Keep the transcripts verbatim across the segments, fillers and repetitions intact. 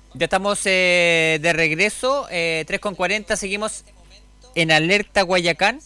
Ya estamos eh, de regreso, eh, tres con cuarenta, seguimos en Alerta Guayacán.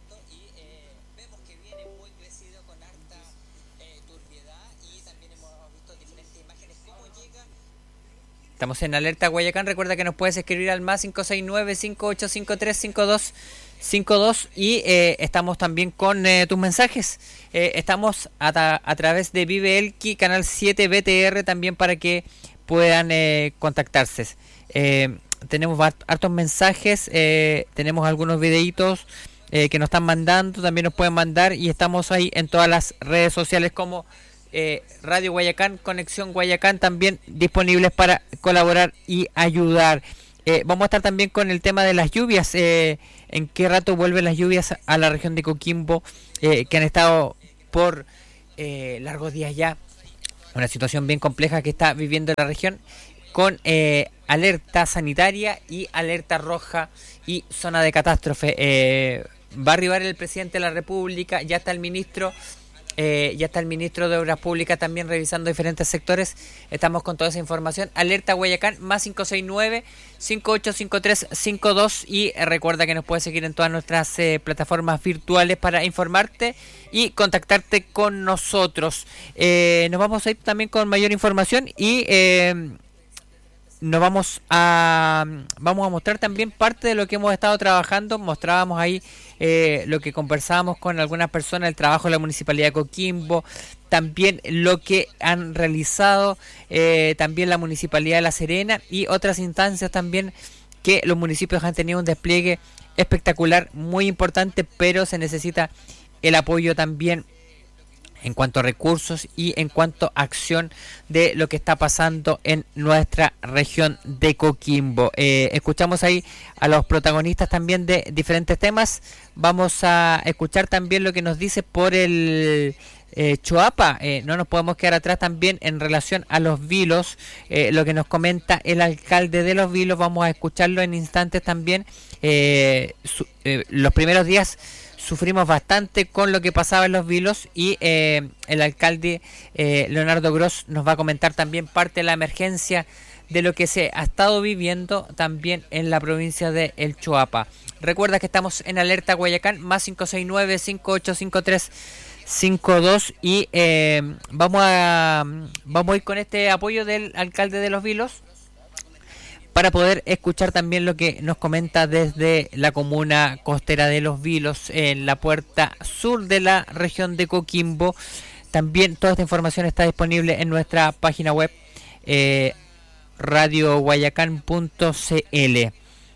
Estamos en Alerta Guayacán, recuerda que nos puedes escribir al más cinco seis nueve, cinco ocho cinco tres, cinco dos cinco dos y eh, estamos también con eh, tus mensajes. Eh, estamos a, ta- a través de Vive Elqui, Canal siete B T R también para que puedan eh, contactarse. Eh, tenemos hart- hartos mensajes, eh, tenemos algunos videitos eh, que nos están mandando, también nos pueden mandar y estamos ahí en todas las redes sociales como eh, Radio Guayacán, Conexión Guayacán, también disponibles para colaborar y ayudar. Eh, vamos a estar también con el tema de las lluvias, eh, en qué rato vuelven las lluvias a la región de Coquimbo, eh, que han estado por eh, largos días ya, una situación bien compleja que está viviendo la región, con eh, alerta sanitaria y alerta roja y zona de catástrofe. Eh, va a arribar el presidente de la República, ya está el ministro, eh, ya está el ministro de Obras Públicas también revisando diferentes sectores. Estamos con toda esa información. Alerta Guayacán, más cinco seis nueve, cinco ocho cinco tres, cinco dos y eh, recuerda que nos puedes seguir en todas nuestras eh, plataformas virtuales para informarte y contactarte con nosotros. Eh, nos vamos a ir también con mayor información y eh, nos vamos a vamos a mostrar también parte de lo que hemos estado trabajando. Mostrábamos ahí eh, lo que conversábamos con algunas personas, el trabajo de la Municipalidad de Coquimbo, también lo que han realizado eh, también la Municipalidad de La Serena y otras instancias también que los municipios han tenido un despliegue espectacular, muy importante, pero se necesita el apoyo también en cuanto a recursos y en cuanto a acción de lo que está pasando en nuestra región de Coquimbo. Eh, escuchamos ahí a los protagonistas también de diferentes temas. Vamos a escuchar también lo que nos dice por el eh, Choapa. Eh, no nos podemos quedar atrás también en relación a los vilos, eh, lo que nos comenta el alcalde de los vilos. Vamos a escucharlo en instantes también. Eh, su, eh, los primeros días sufrimos bastante con lo que pasaba en los vilos y eh, el alcalde eh, Leonardo Gross nos va a comentar también parte de la emergencia de lo que se ha estado viviendo también en la provincia de El Choapa. Recuerda que estamos en Alerta Guayacán, más cinco seis nueve, cinco ocho cinco tres, cinco dos y eh, vamos a vamos a ir con este apoyo del alcalde de los vilos para poder escuchar también lo que nos comenta desde la comuna costera de Los Vilos, en la puerta sur de la región de Coquimbo. También toda esta información está disponible en nuestra página web eh, radio guayacán punto c l.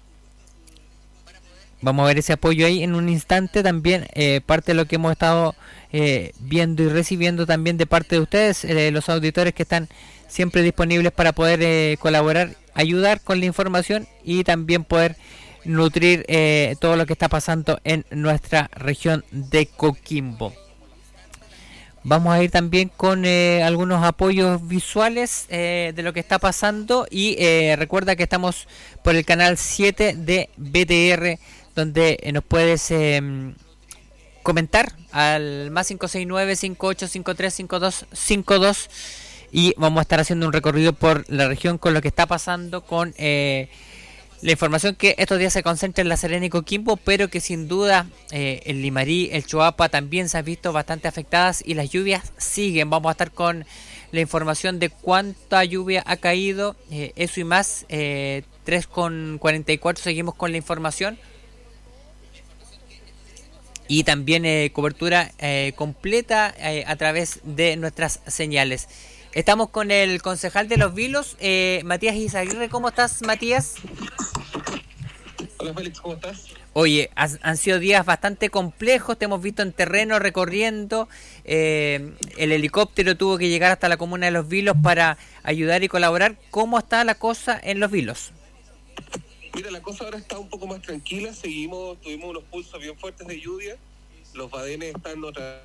Vamos a ver ese apoyo ahí en un instante. También eh, parte de lo que hemos estado eh, viendo y recibiendo también de parte de ustedes, eh, los auditores que están siempre disponibles para poder eh, colaborar, ayudar con la información y también poder nutrir eh, todo lo que está pasando en nuestra región de Coquimbo. Vamos a ir también con eh, algunos apoyos visuales eh, de lo que está pasando y eh, recuerda que estamos por el canal siete de B T R, donde eh, nos puedes eh, comentar al más cinco seis nueve, cinco ocho cinco tres, cinco dos cinco dos y vamos a estar haciendo un recorrido por la región con lo que está pasando con eh, la información que estos días se concentra en La Serena y Coquimbo, pero que sin duda eh, el Limarí, el Choapa también se han visto bastante afectadas y las lluvias siguen. Vamos a estar con la información de cuánta lluvia ha caído, eh, eso y más, eh, tres con cuarenta y cuatro, seguimos con la información. Y también eh, cobertura eh, completa eh, a través de nuestras señales. Estamos con el concejal de Los Vilos, eh, Matías Izaguirre. ¿Cómo estás, Matías? Hola Félix, ¿cómo estás? Oye, has, han sido días bastante complejos, te hemos visto en terreno recorriendo, eh, el helicóptero tuvo que llegar hasta la comuna de Los Vilos para ayudar y colaborar. ¿Cómo está la cosa en Los Vilos? Mira, la cosa ahora está un poco más tranquila, seguimos, tuvimos unos pulsos bien fuertes de lluvia, los badenes están otra...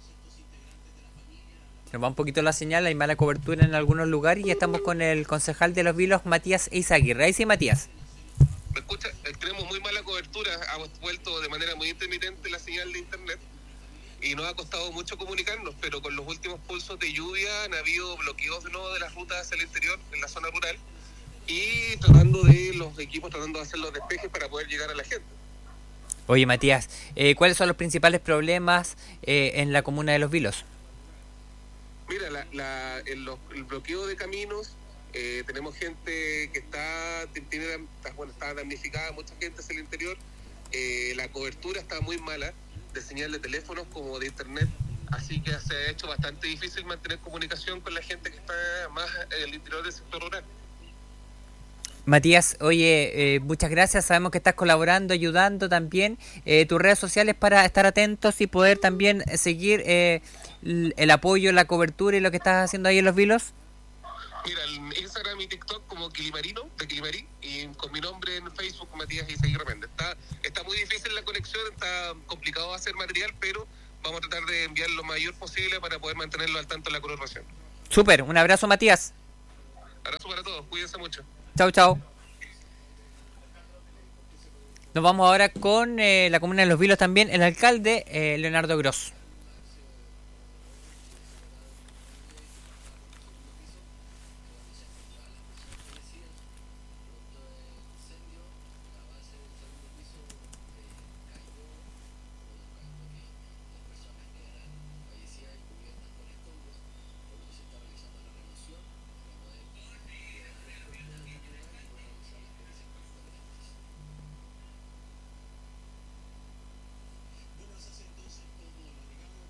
Nos va un poquito la señal, hay mala cobertura en algunos lugares y estamos con el concejal de Los Vilos, Matías Izaguirre. Ahí sí, Matías. ¿Me escucha? Tenemos muy mala cobertura, ha vuelto de manera muy intermitente la señal de internet y nos ha costado mucho comunicarnos, pero con los últimos pulsos de lluvia han habido bloqueos de nuevo de las rutas hacia el interior, en la zona rural, y tratando de los equipos, tratando de hacer los despejes para poder llegar a la gente. Oye, Matías, eh, ¿cuáles son los principales problemas eh, en la comuna de Los Vilos? Mira, la, la, el, los, el bloqueo de caminos, eh, tenemos gente que está, tiene, está, bueno, está damnificada, mucha gente hacia el interior, eh, la cobertura está muy mala, de señal de teléfonos como de internet, así que se ha hecho bastante difícil mantener comunicación con la gente que está más en el interior del sector rural. Matías, oye, eh, muchas gracias, sabemos que estás colaborando, ayudando también, eh, tus redes sociales para estar atentos y poder también seguir eh, el apoyo, la cobertura y lo que estás haciendo ahí en Los Vilos. Mira, el Instagram y TikTok como Quilimarino, de Quilimarí, y con mi nombre en Facebook, Matías Isaguirre Méndez. Está, está muy difícil la conexión, está complicado hacer material, pero vamos a tratar de enviar lo mayor posible para poder mantenerlo al tanto en la colaboración. Súper, un abrazo, Matías. Abrazo para todos, cuídense mucho. Chao, chao. Nos vamos ahora con eh, la comuna de Los Vilos también, el alcalde eh, Leonardo Gross.